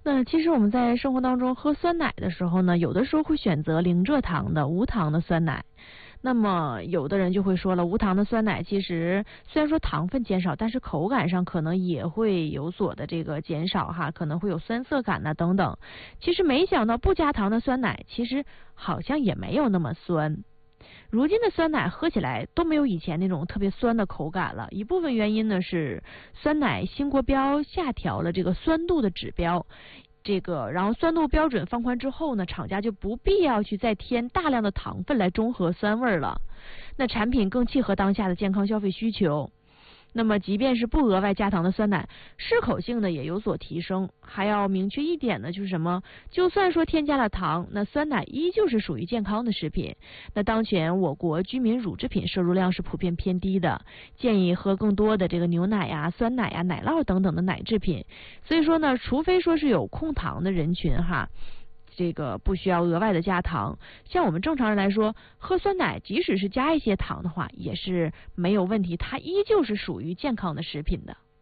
那其实我们在生活当中喝酸奶的时候呢，有的时候会选择零蔗糖的无糖的酸奶。那么有的人就会说了，无糖的酸奶其实虽然说糖分减少，但是口感上可能也会有所的这个减少哈，可能会有酸涩感呐等等。其实没想到不加糖的酸奶其实好像也没有那么酸。如今的酸奶喝起来都没有以前那种特别酸的口感了，一部分原因呢是酸奶新国标下调了这个酸度的指标。然后酸度标准放宽之后呢，厂家就不必要去再添大量的糖分来中和酸味了。那产品更契合当下的健康消费需求。那么即便是不额外加糖的酸奶，适口性呢也有所提升。还要明确一点呢，就是什么？就算说添加了糖，那酸奶依旧是属于健康的食品。那当前我国居民乳制品摄入量是普遍偏低的，建议喝更多的这个牛奶呀、酸奶呀、奶酪等等的奶制品。所以说呢，除非说是有控糖的人群哈。这个不需要额外的加糖，像我们正常人来说，喝酸奶即使是加一些糖的话，也是没有问题，它依旧是属于健康的食品的。